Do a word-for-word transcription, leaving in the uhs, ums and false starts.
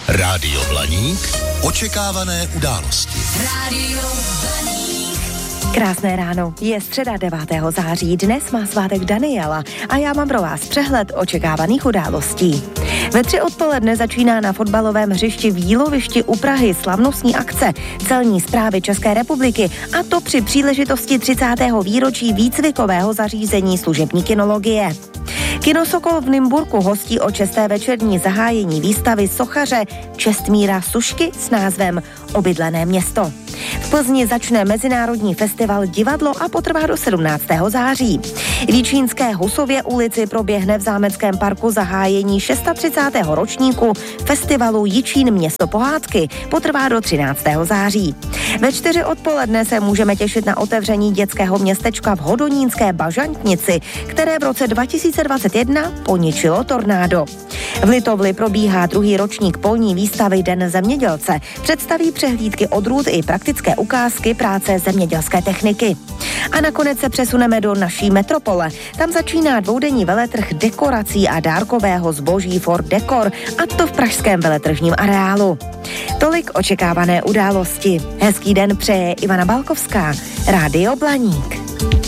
Rádio Blaník. Očekávané události. Rádio Blaník. Krásné ráno, je středa devátého září, dnes má svátek Daniela a já mám pro vás přehled očekávaných událostí. Ve tři odpoledne začíná na fotbalovém hřišti v Jílovišti u Prahy slavnostní akce Celní správy České republiky, a to při příležitosti třicátého výročí výcvikového zařízení služební kinologie. Kino Sokol v Nymburku hostí o česté večerní zahájení výstavy sochaře Čestmíra Sušky s názvem Obydlené město. V Plzni začne mezinárodní festival Divadlo a potrvá do sedmnáctého září. V Jičínské Husově ulici proběhne v Zámeckém parku zahájení třicátého šestého ročníku festivalu Jičín město pohádky, potrvá do třináctého září. Ve čtyři odpoledne se můžeme těšit na otevření dětského městečka v Hodonínské Bažantnici, které v roce dva tisíce dvacet jedna poničilo tornádo. V Litovli probíhá druhý ročník polní výstavy Den zemědělce. Představí přehlídky odrůd i praktické ukázky práce zemědělské techniky. A nakonec se přesuneme do naší metropole. Tam začíná dvoudenní veletrh dekorací a dárkového zboží For Decor, a to v pražském veletržním areálu. Tolik očekávané události. Hezký den přeje Ivana Balkovská, Rádio Blaník.